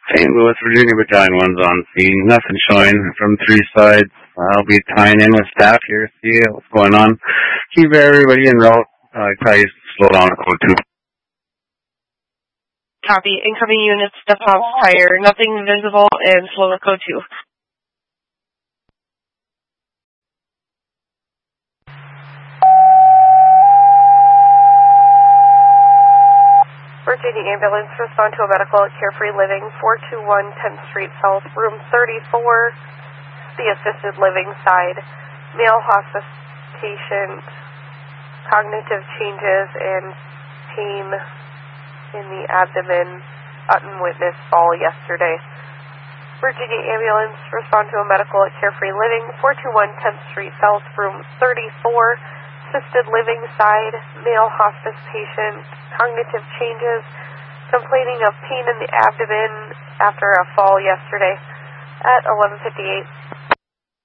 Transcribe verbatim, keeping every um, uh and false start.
Saint Louis, Virginia Battalion one's on scene. Nothing showing from three sides. I'll be tying in with staff here, see what's going on. Keep everybody in route. Uh, probably slow down code two. Copy. Incoming units, step off higher. Nothing visible and slow to code two. Virginia ambulance, respond to a medical at Carefree Living, four two one tenth Street South, room thirty-four, the assisted living side. Male hospice patient, cognitive changes and pain in the abdomen, unwitnessed fall yesterday. Virginia ambulance, respond to a medical at Carefree Living, four two one tenth Street South, room thirty-four, assisted living side, male hospice patient, cognitive changes, complaining of pain in the abdomen after a fall yesterday at eleven fifty-eight.